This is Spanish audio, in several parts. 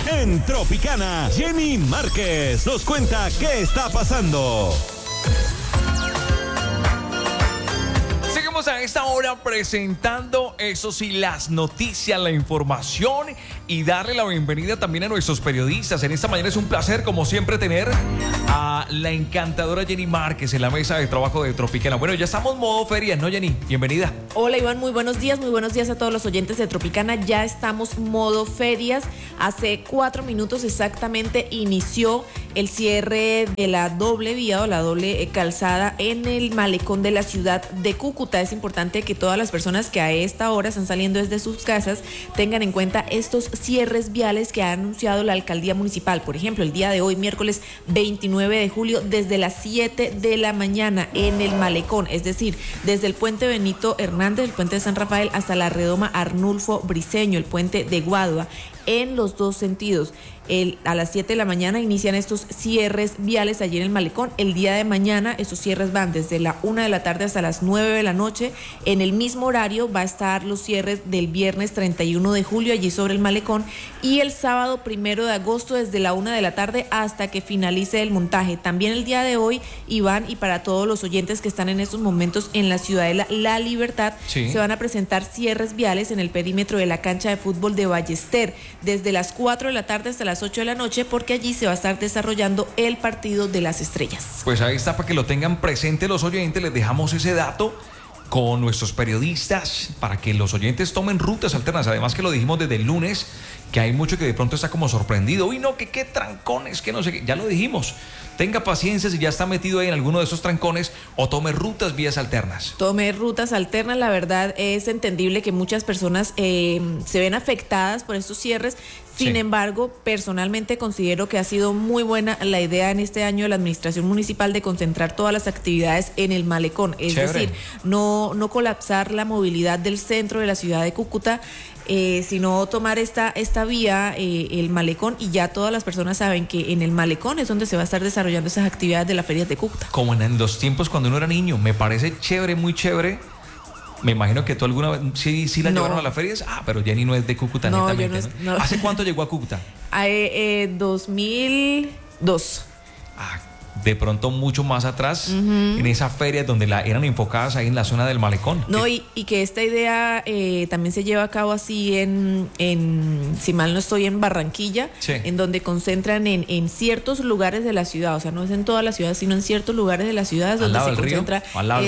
En Tropicana, Jenny Márquez nos cuenta qué está pasando. Seguimos a esta hora presentando, eso sí, las noticias, la información y darle la bienvenida también a nuestros periodistas. En esta mañana es un placer, como siempre, tener a la encantadora Jenny Márquez en la mesa de trabajo de Tropicana. Bueno, ya estamos modo feria, ¿no, Jenny? Bienvenida. Hola, Iván, muy buenos días a todos los oyentes de Tropicana. Ya estamos modo ferias. Hace 4 minutos exactamente inició el cierre de la doble vía o la doble calzada en el malecón de la ciudad de Cúcuta. Es importante que todas las personas que a esta hora están saliendo desde sus casas tengan en cuenta estos cierres viales que ha anunciado la alcaldía municipal. Por ejemplo, el día de hoy, miércoles 29 de julio, desde las 7 de la mañana en el malecón, es decir, desde el puente Benito Hernández, el puente de San Rafael, hasta la redoma Arnulfo Briceño, el puente de Guadua, en los dos sentidos. A las 7 de la mañana inician estos cierres viales allí en el malecón. El día de mañana esos cierres van desde la 1 de la tarde hasta las 9 de la noche. En el mismo horario va a estar los cierres del viernes 31 de julio allí sobre el malecón, y el sábado 1 de agosto desde la 1 de la tarde hasta que finalice el montaje. También el día de hoy, Iván, y para todos los oyentes que están en estos momentos en la ciudadela La Libertad, sí, se van a presentar cierres viales en el perímetro de la cancha de fútbol de Ballester desde las 4 de la tarde hasta las 8 de la noche, porque allí se va a estar desarrollando el partido de las estrellas. Pues ahí está, para que lo tengan presente los oyentes. Les dejamos ese dato con nuestros periodistas para que los oyentes tomen rutas alternas. Además que lo dijimos desde el lunes, que hay mucho que de pronto está como sorprendido. Uy, no, que qué trancones, que no sé qué. Ya lo dijimos. Tenga paciencia si ya está metido ahí en alguno de esos trancones, o tome rutas, vías alternas. Tome rutas alternas. La verdad es entendible que muchas personas se ven afectadas por estos cierres. Sin embargo, personalmente considero que ha sido muy buena la idea en este año de la administración municipal de concentrar todas las actividades en el malecón. Es decir, no colapsar la movilidad del centro de la ciudad de Cúcuta, sino tomar esta vía, el malecón, y ya todas las personas saben que en el malecón es donde se va a estar desarrollando esas actividades de las ferias de Cúcuta. Como en los tiempos cuando uno era niño, me parece chévere, muy chévere. Me imagino que tú alguna vez sí la llevaron a las ferias. Pero Jenny no es de Cúcuta, no, netamente, yo no. ¿Hace cuánto llegó a Cúcuta? 2002. De pronto mucho más atrás, en esa feria donde eran enfocadas ahí en la zona del malecón. No, y que esta idea también se lleva a cabo así si mal no estoy, en Barranquilla, en donde concentran en ciertos lugares de la ciudad. O sea, no es en toda la ciudad, sino en ciertos lugares de la ciudad donde se concentra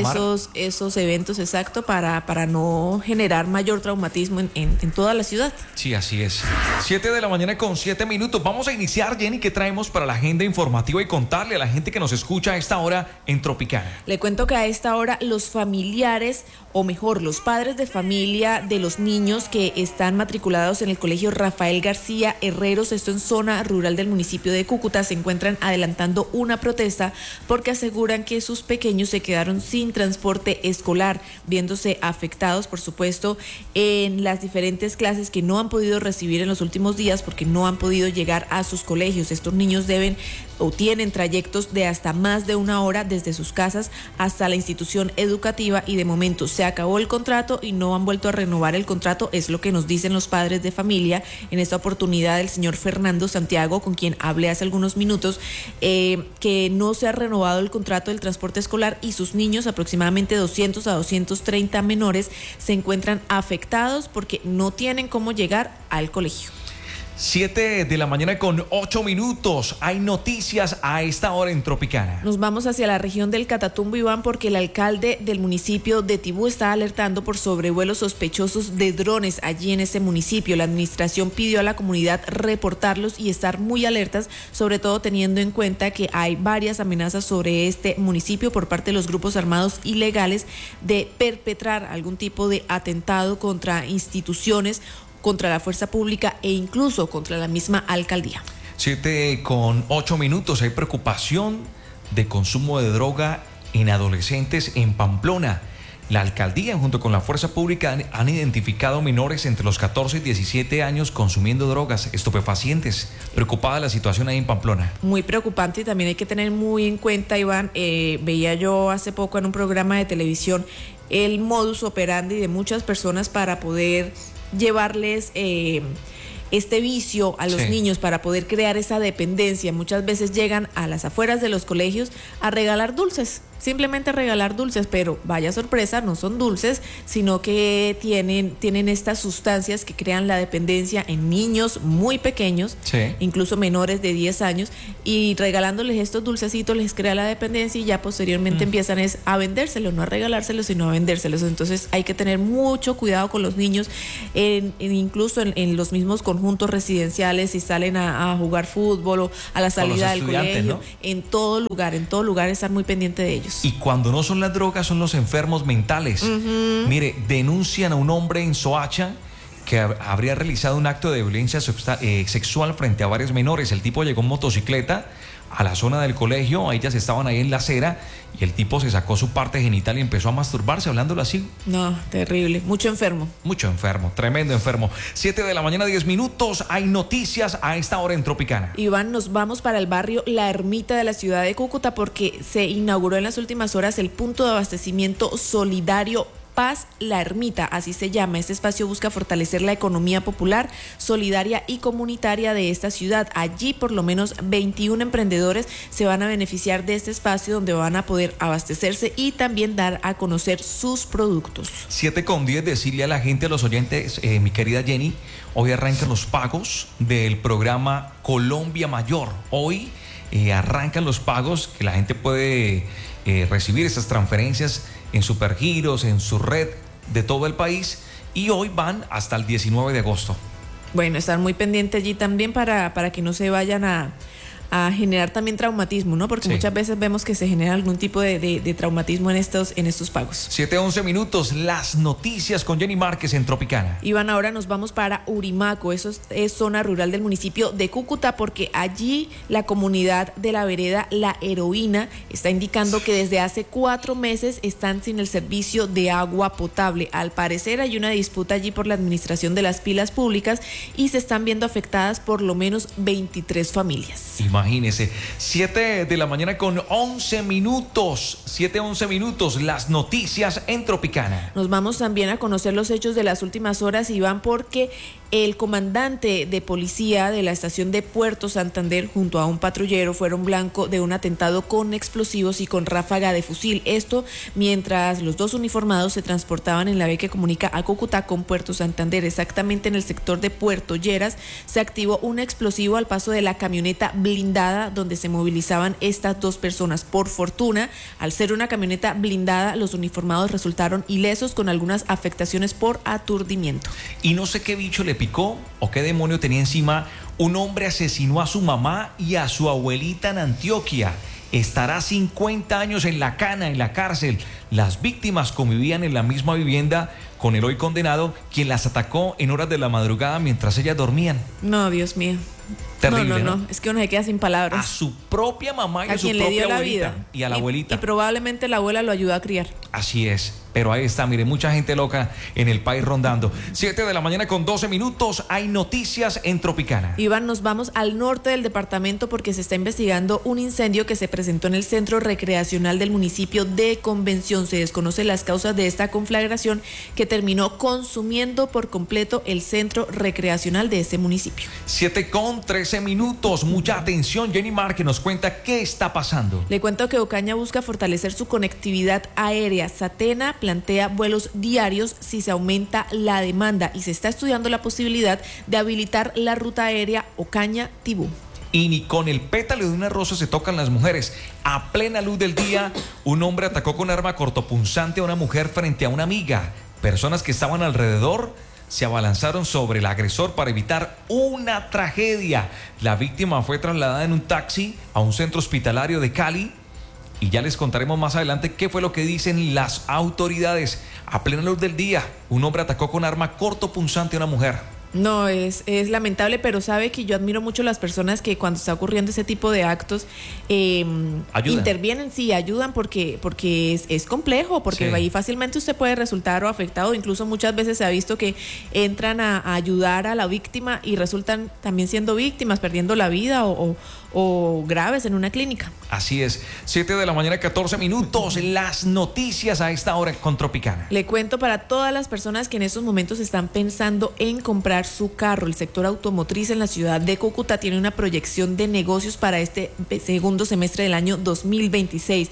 esos eventos, exacto, para no generar mayor traumatismo en toda la ciudad. Sí, así es. 7 de la mañana con 7 minutos. Vamos a iniciar, Jenny, ¿qué traemos para la agenda informativa y contarle a la gente que nos escucha a esta hora en Tropicana? Le cuento que a esta hora los familiares, o mejor, los padres de familia de los niños que están matriculados en el colegio Rafael García Herreros, esto en zona rural del municipio de Cúcuta, se encuentran adelantando una protesta porque aseguran que sus pequeños se quedaron sin transporte escolar, viéndose afectados, por supuesto, en las diferentes clases que no han podido recibir en los últimos días porque no han podido llegar a sus colegios. Estos niños deben o tienen trayectos de hasta más de 1 hora desde sus casas hasta la institución educativa, y de momento se acabó el contrato y no han vuelto a renovar el contrato, es lo que nos dicen los padres de familia. En esta oportunidad el señor Fernando Santiago, con quien hablé hace algunos minutos, que no se ha renovado el contrato del transporte escolar, y sus niños, aproximadamente 200 a 230 menores, se encuentran afectados porque no tienen cómo llegar al colegio. 7 de la mañana con 8 minutos. Hay noticias a esta hora en Tropicana. Nos vamos hacia la región del Catatumbo, Iván, porque el alcalde del municipio de Tibú está alertando por sobrevuelos sospechosos de drones allí en ese municipio. La administración pidió a la comunidad reportarlos y estar muy alertas, sobre todo teniendo en cuenta que hay varias amenazas sobre este municipio por parte de los grupos armados ilegales de perpetrar algún tipo de atentado contra instituciones, contra la fuerza pública e incluso contra la misma alcaldía. 7 con 8 minutos. Hay preocupación de consumo de droga en adolescentes en Pamplona. La alcaldía, junto con la fuerza pública, han identificado menores entre los 14 y 17 años consumiendo drogas, estupefacientes. Preocupada la situación ahí en Pamplona. Muy preocupante, y también hay que tener muy en cuenta, Iván, veía yo hace poco en un programa de televisión el modus operandi de muchas personas para poder llevarles este vicio a los niños para poder crear esa dependencia, muchas veces llegan a las afueras de los colegios a regalar dulces. Simplemente regalar dulces, pero vaya sorpresa, no son dulces, sino que tienen estas sustancias que crean la dependencia en niños muy pequeños, incluso menores de 10 años, y regalándoles estos dulcecitos les crea la dependencia y ya posteriormente empiezan a vendérselos, no a regalárselos, sino a vendérselos. Entonces hay que tener mucho cuidado con los niños, incluso en los mismos conjuntos residenciales, si salen a jugar fútbol o a la salida del colegio, ¿no? En todo lugar estar muy pendiente de ellos. Y cuando no son las drogas, son los enfermos mentales. Mire, denuncian a un hombre en Soacha que habría realizado un acto de violencia sexual frente a varios menores. El tipo llegó en motocicleta a la zona del colegio, ellas estaban ahí en la acera y el tipo se sacó su parte genital y empezó a masturbarse, hablándolo así. No, terrible, mucho enfermo, tremendo enfermo. 7 de la mañana, 10 minutos, hay noticias a esta hora en Tropicana. Iván, nos vamos para el barrio La Ermita de la ciudad de Cúcuta porque se inauguró en las últimas horas el punto de abastecimiento solidario Paz La Ermita, así se llama. Este espacio busca fortalecer la economía popular, solidaria y comunitaria de esta ciudad. Allí por lo menos 21 emprendedores se van a beneficiar de este espacio donde van a poder abastecerse y también dar a conocer sus productos. 7:10, decirle a la gente, a los oyentes, mi querida Jenny, hoy arrancan los pagos del programa Colombia Mayor. Hoy arrancan los pagos que la gente puede recibir esas transferencias en Supergiros, en su red de todo el país, y hoy van hasta el 19 de agosto. Bueno, estar muy pendiente allí también para que no se vayan a generar también traumatismo, ¿no? Porque muchas veces vemos que se genera algún tipo de traumatismo en estos pagos. 7:11 minutos, las noticias con Jenny Márquez en Tropicana. Iván, ahora nos vamos para Urimaco, eso es zona rural del municipio de Cúcuta, porque allí la comunidad de la vereda La Heroína está indicando que desde hace 4 meses están sin el servicio de agua potable. Al parecer hay una disputa allí por la administración de las pilas públicas y se están viendo afectadas por lo menos 23 familias. Imagínese, 7 de la mañana con 11 minutos, 7:11 minutos, las noticias en Tropicana. Nos vamos también a conocer los hechos de las últimas horas, Iván, porque el comandante de policía de la estación de Puerto Santander junto a un patrullero fueron blanco de un atentado con explosivos y con ráfaga de fusil. Esto mientras los dos uniformados se transportaban en la vía que comunica a Cúcuta con Puerto Santander. Exactamente en el sector de Puerto Lleras se activó un explosivo al paso de la camioneta blindada donde se movilizaban estas dos personas. Por fortuna, al ser una camioneta blindada, los uniformados resultaron ilesos con algunas afectaciones por aturdimiento. Y no sé qué bicho le picó o qué demonio tenía encima. Un hombre asesinó a su mamá y a su abuelita en Antioquia. Estará 50 años en la cana, en la cárcel. Las víctimas convivían en la misma vivienda con el hoy condenado, quien las atacó en horas de la madrugada mientras ellas dormían. No, Dios mío. Terrible, no, es que uno se queda sin palabras. A su propia mamá y a su quien propia le dio la abuelita vida. Y a la abuelita. Y probablemente la abuela lo ayudó a criar. Así es, pero ahí está, mire, mucha gente loca en el país rondando. 7 de la mañana con 12 minutos, hay noticias en Tropicana. Iván, nos vamos al norte del departamento porque se está investigando un incendio que se presentó en el centro recreacional del municipio de Convención. Se desconocen las causas de esta conflagración que terminó consumiendo por completo el centro recreacional de ese municipio. 7:13 minutos, mucha atención, Jenny Márquez nos cuenta qué está pasando. Le cuento que Ocaña busca fortalecer su conectividad aérea. Satena plantea vuelos diarios si se aumenta la demanda y se está estudiando la posibilidad de habilitar la ruta aérea Ocaña-Tibú. Y ni con el pétalo de una rosa se tocan las mujeres. A plena luz del día, un hombre atacó con arma cortopunzante a una mujer frente a una amiga. Personas que estaban alrededor se abalanzaron sobre el agresor para evitar una tragedia. La víctima fue trasladada en un taxi a un centro hospitalario de Cali y ya les contaremos más adelante qué fue lo que dicen las autoridades. A plena luz del día, un hombre atacó con arma cortopunzante a una mujer. No, es lamentable, pero sabe que yo admiro mucho a las personas que cuando está ocurriendo ese tipo de actos intervienen, sí, ayudan porque es complejo, porque ahí fácilmente usted puede resultar o afectado, incluso muchas veces se ha visto que entran a ayudar a la víctima y resultan también siendo víctimas, perdiendo la vida o graves en una clínica. Así es, 7 de la mañana 14 minutos, las noticias a esta hora con Tropicana. Le cuento para todas las personas que en estos momentos están pensando en comprar su carro. El sector automotriz en la ciudad de Cúcuta tiene una proyección de negocios para este segundo semestre del año 2026.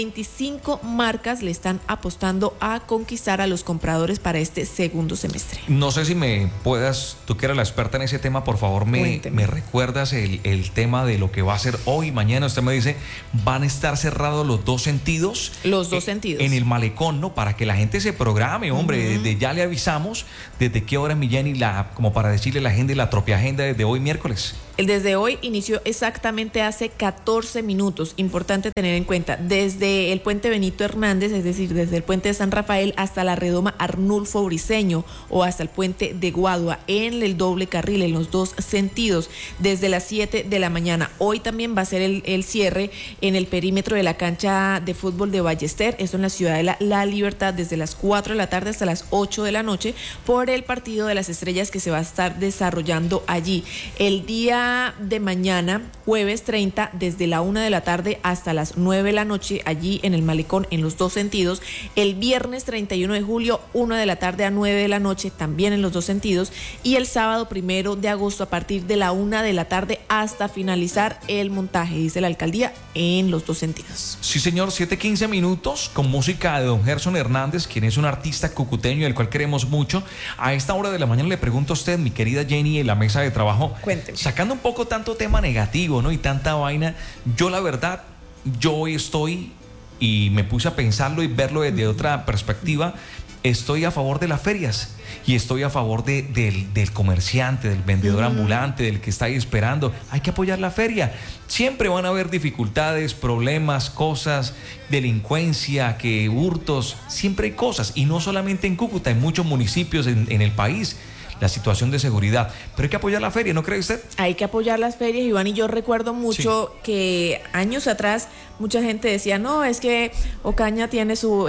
25 marcas le están apostando a conquistar a los compradores para este segundo semestre. No sé si me puedas, tú que eres la experta en ese tema, por favor me recuerdas el tema de lo que va a ser hoy, mañana. Usted me dice, van a estar cerrados los dos sentidos. Los dos sentidos. En el malecón, ¿no? Para que la gente se programe, hombre. Desde ya le avisamos desde qué hora, Millán, como para decirle la agenda y la propia agenda desde hoy miércoles. Desde hoy inició exactamente hace 14 minutos. Importante tener en cuenta, desde el puente Benito Hernández, es decir, desde el puente de San Rafael hasta la redoma Arnulfo Briceño o hasta el puente de Guadua, en el doble carril, en los dos sentidos, desde las 7 de la mañana. Hoy también va a ser el cierre en el perímetro de la cancha de fútbol de Ballester, eso en la ciudad de La Libertad, desde las 4 de la tarde hasta las 8 de la noche, por el partido de las estrellas que se va a estar desarrollando allí. El día de mañana, jueves 30, desde la 1 de la tarde hasta las 9 de la noche, allí en el malecón, en los dos sentidos. El viernes 31 de julio, 1 de la tarde a 9 de la noche, también en los dos sentidos. Y el sábado 1 de agosto, a partir de la 1 de la tarde hasta finalizar el montaje, dice la alcaldía, en los dos sentidos. Sí, señor, 7:15 minutos, con música de don Gerson Hernández, quien es un artista cucuteño, del cual queremos mucho. A esta hora de la mañana le pregunto a usted, mi querida Jenny, en la mesa de trabajo, cuénteme. Sacando un poco tanto tema negativo, ¿no? Y tanta vaina, yo la verdad, yo hoy estoy, y me puse a pensarlo y verlo desde otra perspectiva, estoy a favor de las ferias y estoy a favor del comerciante, del vendedor ambulante, del que está ahí esperando. Hay que apoyar la feria. Siempre van a haber dificultades, problemas, cosas, delincuencia, hurtos, siempre hay cosas. Y no solamente en Cúcuta, en muchos municipios en el país, la situación de seguridad. Pero hay que apoyar la feria, ¿no cree usted? Hay que apoyar las ferias, Iván, y yo recuerdo mucho que años atrás mucha gente decía, no, es que Ocaña tiene su,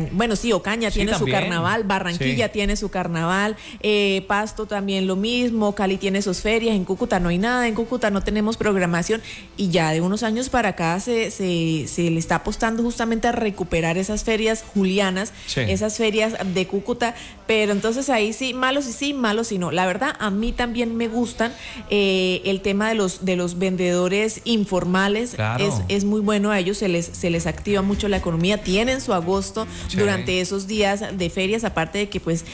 Ocaña tiene también su carnaval, Barranquilla tiene su carnaval, Pasto también lo mismo, Cali tiene sus ferias, en Cúcuta no hay nada, en Cúcuta no tenemos programación, y ya de unos años para acá se le está apostando justamente a recuperar esas ferias julianas, esas ferias de Cúcuta, pero entonces ahí malos y no. La verdad, a mí también me gustan el tema de los vendedores informales, claro. Es muy bueno a ellos, se les activa mucho la economía, tienen su agosto durante esos días de ferias, aparte de que pues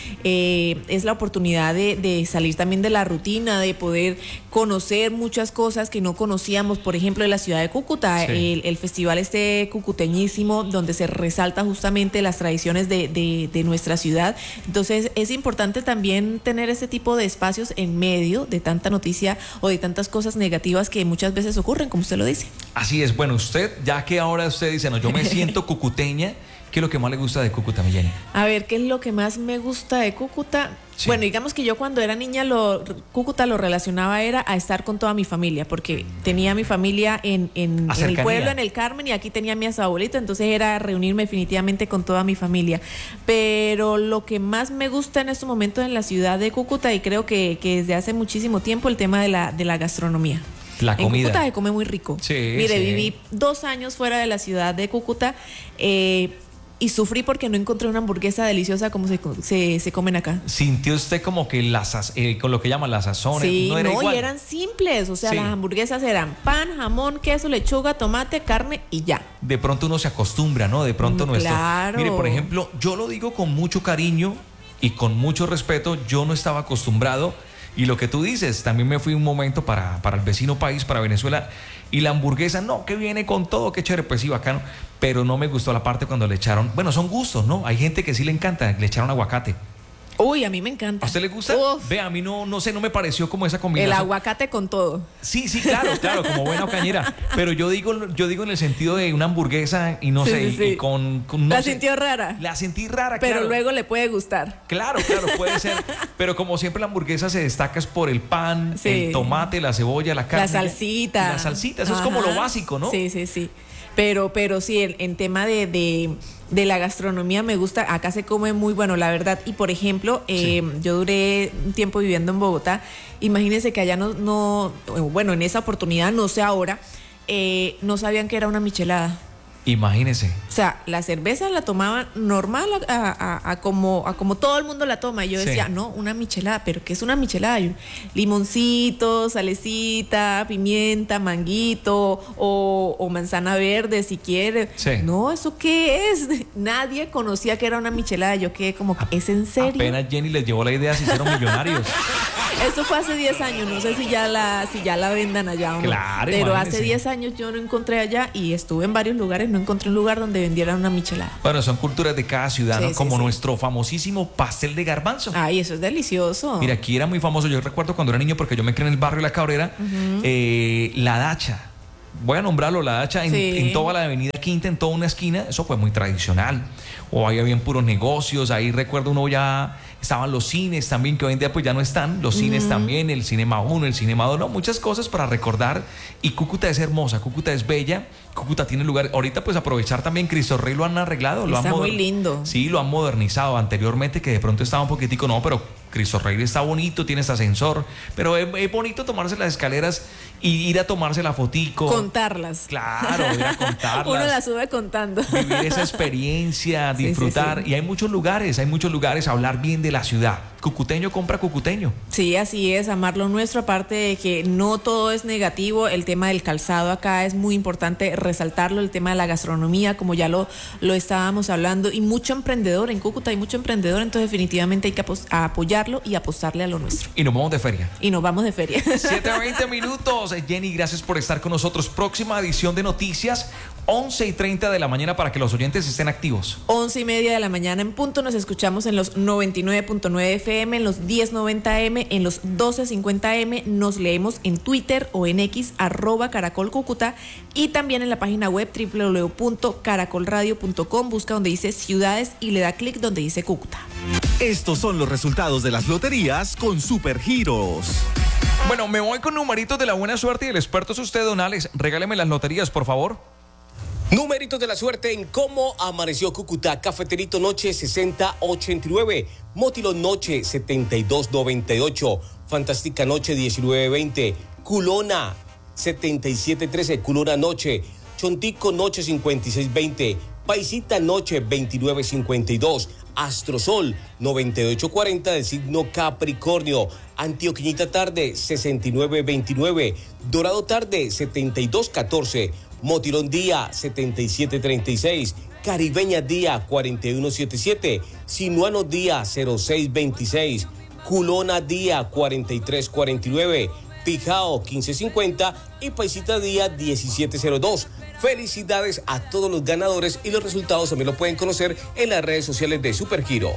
es la oportunidad de salir también de la rutina, de poder conocer muchas cosas que no conocíamos, por ejemplo, de la ciudad de Cúcuta, el festival cucuteñísimo, donde se resalta justamente las tradiciones de nuestra ciudad. Entonces es importante también tener ese tipo de espacios en medio de tanta noticia o de tantas cosas negativas que muchas veces ocurren, como usted lo dice. Así es. Bueno, usted, ya que ahora usted dice, no, yo me siento cucuteña, ¿qué es lo que más le gusta de Cúcuta, mi Jenny? A ver, ¿qué es lo que más me gusta de Cúcuta? Sí. Bueno, digamos que yo cuando era niña Cúcuta lo relacionaba era a estar con toda mi familia, porque tenía mi familia en el pueblo, en el Carmen, y aquí tenía a mis abuelitos, entonces era reunirme definitivamente con toda mi familia. Pero lo que más me gusta en estos momentos en la ciudad de Cúcuta, y creo que desde hace muchísimo tiempo, el tema de la gastronomía. La comida. En Cúcuta se come muy rico. Mire, viví 2 años fuera de la ciudad de Cúcuta, y sufrí porque no encontré una hamburguesa deliciosa como se comen acá. ¿Sintió usted como que con lo que llaman las sazones? Sí, no era igual. Y eran simples, o sea, las hamburguesas eran pan, jamón, queso, lechuga, tomate, carne y ya. De pronto uno se acostumbra, ¿no? De pronto claro. Mire, por ejemplo, yo lo digo con mucho cariño y con mucho respeto, yo no estaba acostumbrado. Y lo que tú dices, también me fui un momento para el vecino país, para Venezuela, y la hamburguesa, no, que viene con todo, qué chévere, pues sí, bacano, pero no me gustó la parte cuando le echaron, bueno, son gustos, ¿no? Hay gente que sí le encanta, le echaron aguacate. Uy, a mí me encanta. ¿A usted le gusta? Ve, a mí no sé, no me pareció como esa combinación. El aguacate con todo. Sí, claro, como buena ocañera. Pero yo digo en el sentido de una hamburguesa y no sé, y con no ¿La sé, sintió rara? La sentí rara, pero claro. Luego le puede gustar. Claro, puede ser. Pero como siempre la hamburguesa se destaca es por el pan, el tomate, la cebolla, la carne. La salsita. La salsita, eso es como lo básico, ¿no? Sí. Pero sí, en tema de la gastronomía me gusta, acá se come muy bueno, la verdad. Y por ejemplo, yo duré un tiempo viviendo en Bogotá. Imagínense que allá bueno, en esa oportunidad, no sé ahora, no sabían que era una michelada. Imagínese. O sea, la cerveza la tomaban normal a como todo el mundo la toma. Y yo decía, no, una michelada, pero ¿qué es una michelada? Limoncito, salecita, pimienta, manguito o manzana verde si quiere. Sí. No, ¿eso qué es? Nadie conocía que era una michelada. Yo quedé como, ¿es en serio? Apenas Jenny les llevó la idea, se hicieron millonarios. Eso fue hace 10 años, no sé si ya la vendan allá o no. Claro, pero imagínese. hace 10 años yo no encontré allá y estuve en varios lugares, no encontré un lugar donde vendieran una michelada. Bueno, son culturas de cada ciudad, Sí, ¿no? sí, Como sí. nuestro famosísimo pastel de garbanzo. Ay, eso es delicioso. Mira, aquí era muy famoso. Yo recuerdo cuando era niño, porque yo me crié en el barrio La Cabrera, la dacha. Voy a nombrarlo, la dacha, en toda la avenida Quinta, en toda una esquina. Eso fue muy tradicional. O ahí habían puros negocios. Ahí recuerdo uno ya... Estaban los cines también, que hoy en día pues ya no están. Los cines también, el Cinema 1, el Cinema 2, no, muchas cosas para recordar. Y Cúcuta es hermosa, Cúcuta es bella. Cúcuta tiene lugar. Ahorita pues aprovechar también, Cristo Rey lo han arreglado. Está muy lindo. Sí, lo han modernizado. Anteriormente que de pronto estaba un poquitico, no, pero Cristo Rey está bonito, tiene este ascensor. Pero es bonito tomarse las escaleras y ir a tomarse la fotico. Contarlas. Claro, ir a contarlas. Uno las sube contando. Vivir esa experiencia, disfrutar. Sí. Y hay muchos lugares, hablar bien de la ciudad. Cucuteño compra cucuteño. Sí, así es, amar lo nuestro, aparte de que no todo es negativo, el tema del calzado acá es muy importante resaltarlo, el tema de la gastronomía, como ya lo estábamos hablando, y mucho emprendedor, en Cúcuta hay mucho emprendedor, entonces definitivamente hay que apoyarlo y apostarle a lo nuestro. Y nos vamos de feria. Y nos vamos de feria. 7:20 minutos. Jenny, gracias por estar con nosotros. Próxima edición de Noticias, 11:30 de la mañana para que los oyentes estén activos. 11:30 de la mañana en punto, nos escuchamos en los 99.9 FM, en los 1090M, en los 1250M, nos leemos en Twitter o en X, @CaracolCúcuta, y también en la página web www.caracolradio.com, busca donde dice ciudades y le da clic donde dice Cúcuta. Estos son los resultados de las loterías con Supergiros. Bueno, me voy con numeritos de la buena suerte y el experto es usted, don Alex. Regáleme las loterías, por favor. Numeritos de la suerte en cómo amaneció Cúcuta. Cafeterito Noche 6089, Motilón Noche 7298, Fantástica Noche 1920, Culona 7713, Culona Noche, Chontico Noche 5620, Paisita Noche 2952, Astrosol 9840 del signo Capricornio, Antioqueñita Tarde 6929, Dorado Tarde 7214, Motilón Día 7736, Caribeña Día 4177, Sinuano Día 0626, Culona Día 4349, Pijao 1550 y Paisita Día 1702. Felicidades a todos los ganadores y los resultados también lo pueden conocer en las redes sociales de Supergiros.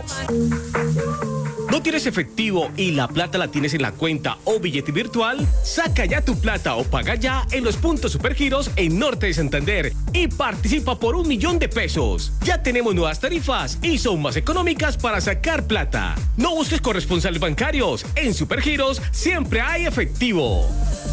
¿No tienes efectivo y la plata la tienes en la cuenta o billete virtual? Saca ya tu plata o paga ya en los puntos Supergiros en Norte de Santander y participa por 1 millón de pesos. Ya tenemos nuevas tarifas y son más económicas para sacar plata. No busques corresponsales bancarios. En Supergiros siempre hay efectivo.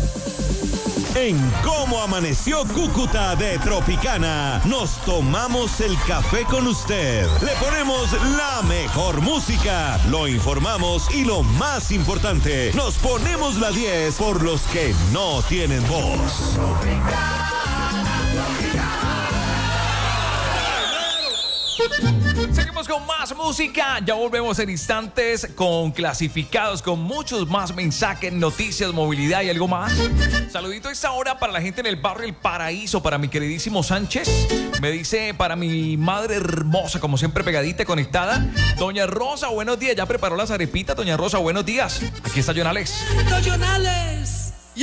En Cómo Amaneció Cúcuta de Tropicana, nos tomamos el café con usted. Le ponemos la mejor música, lo informamos y lo más importante, nos ponemos la 10 por los que no tienen voz. Seguimos con más música. Ya volvemos en instantes con clasificados, con muchos más mensajes, noticias, movilidad y algo más. Saludito a esta hora para la gente en el barrio El Paraíso, para mi queridísimo Sánchez. Me dice para mi madre hermosa, como siempre pegadita, conectada. Doña Rosa, buenos días. Ya preparó las arepitas, doña Rosa, buenos días. Aquí está John Alex. John Alex.